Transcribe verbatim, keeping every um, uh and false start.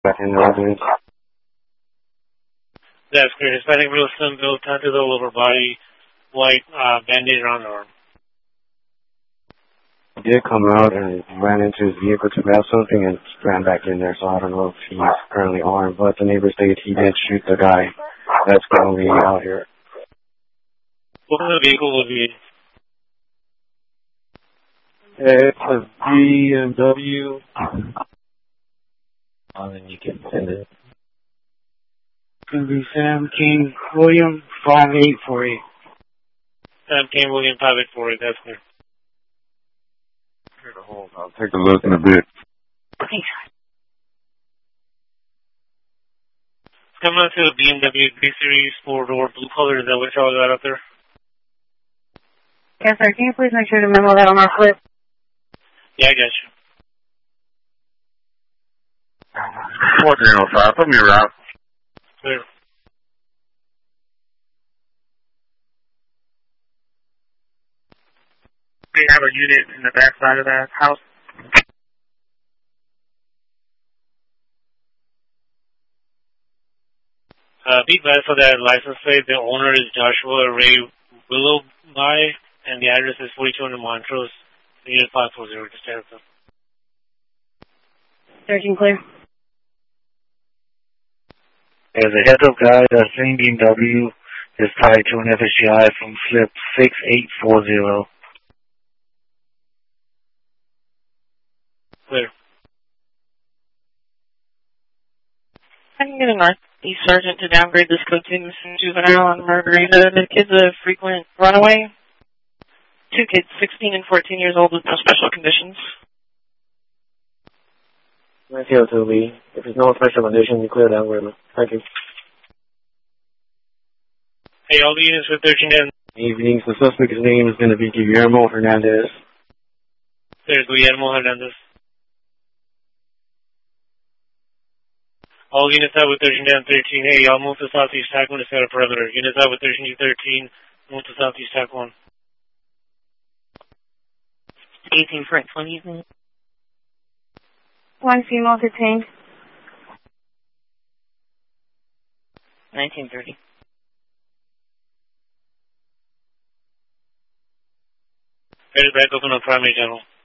in the residence. That's great. Hispanic, real slim build, tattoos all over body, white uh, bandage around the arm. He did come out and ran into his vehicle to grab something and ran back in there, so I don't know if he's currently armed, but the neighbor stated he did shoot the guy that's currently out here. What kind of vehicle will be? It's a B M W. Oh, then you can send it. It's going to be Sam King William five eight four eight. Sam King William five eight four eight, that's clear. I'll take a look in a bit. Thanks. Coming on to the B M W three Series four-door blue color. Is that what y'all got out there? Yes, sir. Can you please make sure to memo that on our flip? Yeah, I got you. fourteen oh five, put me around. Clear. We have a unit in the back side of that house. Uh, be glad for that license plate. The owner is Joshua Ray Willowby, and the address is forty-two hundred Montrose, unit five four zero. Just heads up. Searching clear. As a heads up, guy, the same B M W is tied to an F S G I from slip six eight four zero. Clear. I can get a Northeast Sergeant to downgrade this code to missing juvenile on Margarita. The kid's a frequent runaway. Two kids, sixteen and fourteen years old with no special conditions. nine zero two Lee. If there's no special condition, you clear downgrade. Thank you. Hey, all the units with thirteen ten. Evenings. The suspect's name is going to be Guillermo Hernandez. There's Guillermo Hernandez. All units out with thirteen down thirteen. Hey, y'all move to southeast tack one to set a perimeter. Units out with thirteen thirteen. Move to southeast tack one. eighteen Frank twenty. One female detained. nineteen thirty. Here's back open on primary channel.